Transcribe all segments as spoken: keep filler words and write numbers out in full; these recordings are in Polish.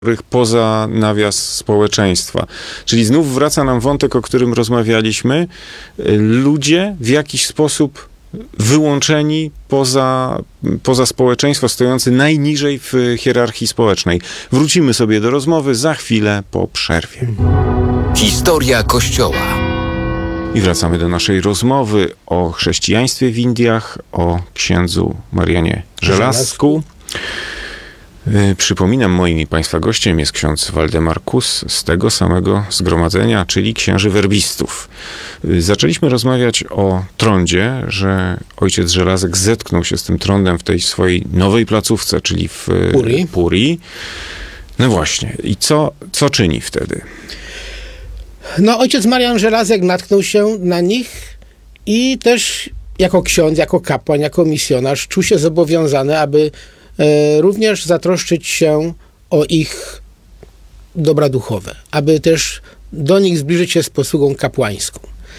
poza nawias społeczeństwa. Czyli znów wraca nam wątek, o którym rozmawialiśmy. Ludzie w jakiś sposób wyłączeni poza, poza społeczeństwo, stojący najniżej w hierarchii społecznej. Wrócimy sobie do rozmowy za chwilę po przerwie. Historia Kościoła. I wracamy do naszej rozmowy o chrześcijaństwie w Indiach, o księdzu Marianie Żelazku. Przypominam, moim i Państwa gościem jest ksiądz Waldemar Kus z tego samego zgromadzenia, czyli księży werbistów. Zaczęliśmy rozmawiać o trądzie, że ojciec Żelazek zetknął się z tym trądem w tej swojej nowej placówce, czyli w Puri. Puri. No właśnie. I co, co czyni wtedy? No, ojciec Marian Żelazek natknął się na nich i też jako ksiądz, jako kapłan, jako misjonarz czuł się zobowiązany, aby e, również zatroszczyć się o ich dobra duchowe, aby też do nich zbliżyć się z posługą kapłańską.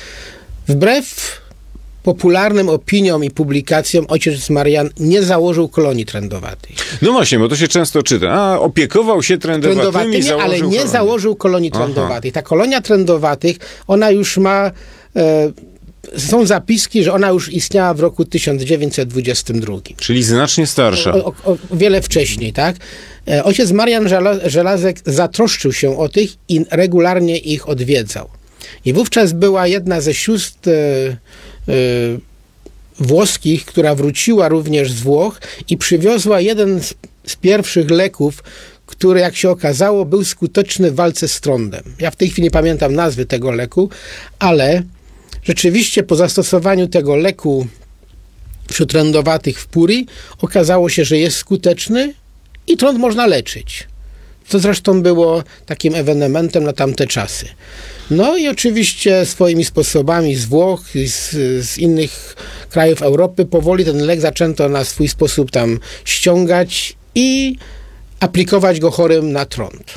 Wbrew popularnym opiniom i publikacjom ojciec Marian nie założył kolonii trędowatych. No właśnie, bo to się często czyta. A, opiekował się trędowatymi, trędowatymi założył ale nie kolonię. założył kolonii Aha. trędowatych. Ta kolonia trędowatych, ona już ma... E, są zapiski, że ona już istniała w roku tysiąc dziewięćset dwudziestym drugim. Czyli znacznie starsza. O, o, o wiele wcześniej, tak? E, ojciec Marian Żela- Żelazek zatroszczył się o tych i regularnie ich odwiedzał. I wówczas była jedna ze sióstr e, e, włoskich, która wróciła również z Włoch i przywiozła jeden z, z pierwszych leków, który, jak się okazało, był skuteczny w walce z trądem. Ja w tej chwili nie pamiętam nazwy tego leku, ale rzeczywiście po zastosowaniu tego leku wśród trędowatych w Puri okazało się, że jest skuteczny i trąd można leczyć. To zresztą było takim ewenementem na tamte czasy. No i oczywiście swoimi sposobami z Włoch i z, z innych krajów Europy powoli ten lek zaczęto na swój sposób tam ściągać i aplikować go chorym na trąd.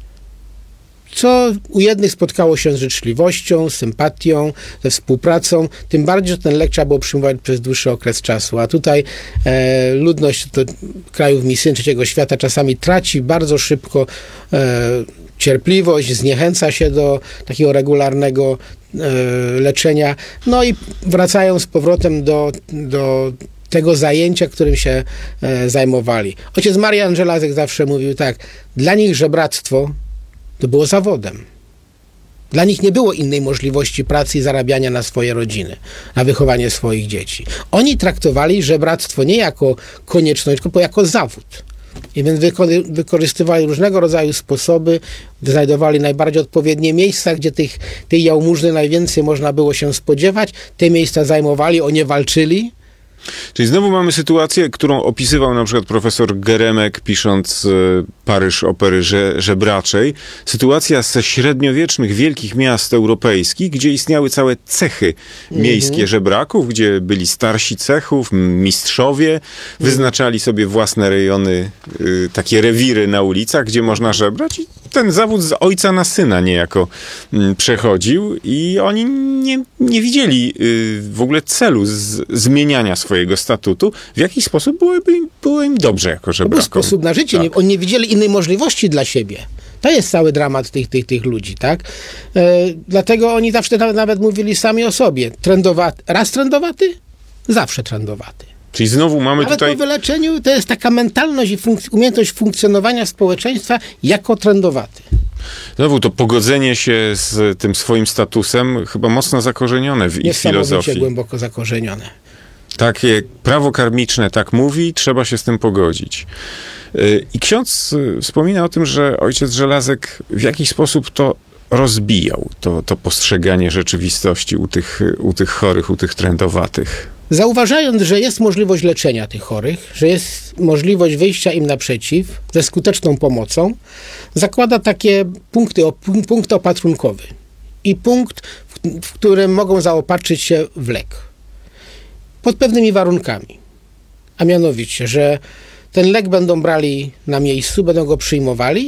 Co u jednych spotkało się z życzliwością, sympatią, ze współpracą, tym bardziej, że ten lek trzeba było przyjmować przez dłuższy okres czasu. A tutaj e, ludność to, krajów misyjnych trzeciego świata czasami traci bardzo szybko e, cierpliwość, zniechęca się do takiego regularnego e, leczenia, no i wracają z powrotem do, do tego zajęcia, którym się e, zajmowali. Ojciec Marian Żelazek zawsze mówił tak, dla nich żebractwo to było zawodem. Dla nich nie było innej możliwości pracy i zarabiania na swoje rodziny, na wychowanie swoich dzieci. Oni traktowali żebractwo nie jako konieczność, tylko jako zawód. I więc wyko- wykorzystywali różnego rodzaju sposoby, znajdowali najbardziej odpowiednie miejsca, gdzie tych, tej jałmużny najwięcej można było się spodziewać. Te miejsca zajmowali, o nie walczyli. Czyli znowu mamy sytuację, którą opisywał na przykład profesor Geremek, pisząc y, Paryż opery że, żebraczej. Sytuacja ze średniowiecznych wielkich miast europejskich, gdzie istniały całe cechy miejskie mm-hmm. żebraków, gdzie byli starsi cechów, mistrzowie, wyznaczali sobie własne rejony, y, takie rewiry na ulicach, gdzie można żebrać i ten zawód z ojca na syna niejako y, przechodził i oni nie, nie widzieli y, w ogóle celu z, zmieniania swojego swojego statutu, w jaki sposób byłoby im, było im dobrze jako żebrakom. To był sposób na życie. Tak. Nie, oni nie widzieli innej możliwości dla siebie. To jest cały dramat tych, tych, tych ludzi, tak? E, dlatego oni zawsze nawet, nawet mówili sami o sobie. Trędowaty, raz trędowaty, zawsze trędowaty. Czyli znowu mamy Nawet tutaj... po wyleczeniu to jest taka mentalność i funkc- umiejętność funkcjonowania społeczeństwa jako trędowaty. Znowu to pogodzenie się z tym swoim statusem chyba mocno zakorzenione w ich filozofii. Niesamowicie głęboko zakorzenione. Takie prawo karmiczne tak mówi, trzeba się z tym pogodzić. I ksiądz wspomina o tym, że ojciec Żelazek w jakiś sposób to rozbijał, to, to postrzeganie rzeczywistości u tych, u tych chorych, u tych trędowatych. Zauważając, że jest możliwość leczenia tych chorych, że jest możliwość wyjścia im naprzeciw ze skuteczną pomocą, zakłada takie punkty, punkt opatrunkowy i punkt, w którym mogą zaopatrzyć się w lek. Pod pewnymi warunkami. A mianowicie, że ten lek będą brali na miejscu, będą go przyjmowali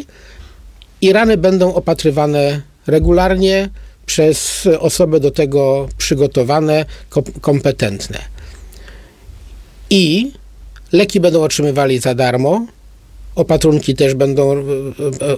i rany będą opatrywane regularnie przez osoby do tego przygotowane, kompetentne. I leki będą otrzymywali za darmo opatrunki też będą e,